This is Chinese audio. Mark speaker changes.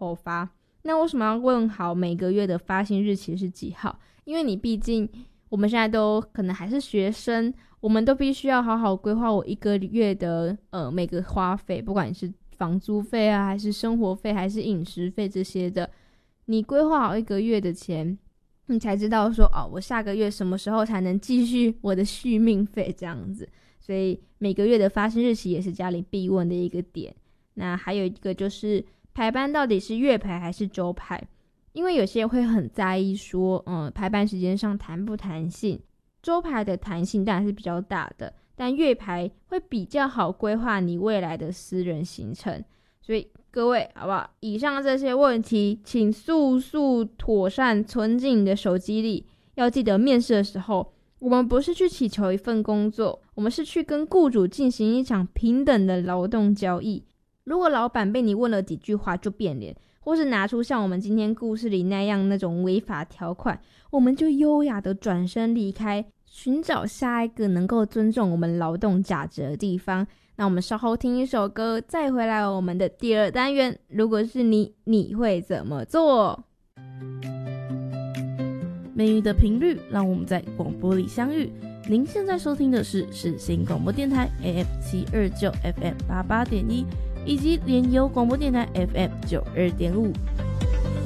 Speaker 1: 后发。那为什么要问好每个月的发薪日期是几号？因为你毕竟我们现在都可能还是学生，我们都必须要好好规划我一个月的每个花费，不管是房租费啊，还是生活费，还是饮食费这些的。你规划好一个月的钱，你才知道说我下个月什么时候才能继续我的续命费这样子。所以每个月的发薪日期也是家里必问的一个点。那还有一个就是排班到底是月排还是周排，因为有些人会很在意说排班时间上弹不弹性。周排的弹性当然是比较大的，但月排会比较好规划你未来的私人行程。所以各位好不好，以上这些问题请速速妥善存进你的手机里。要记得面试的时候，我们不是去祈求一份工作，我们是去跟雇主进行一场平等的劳动交易。如果老板被你问了几句话就变脸，或是拿出像我们今天故事里那样那种违法条款，我们就优雅的转身离开，寻找下一个能够尊重我们劳动价值的地方。那我们稍后听一首歌，再回来我们的第二单元。如果是你，你会怎么做？
Speaker 2: 美语的频率让我们在广播里相遇。您现在收听的是世新广播电台 AM 729 FM 88.1，以及联友广播电台 FM 92.5。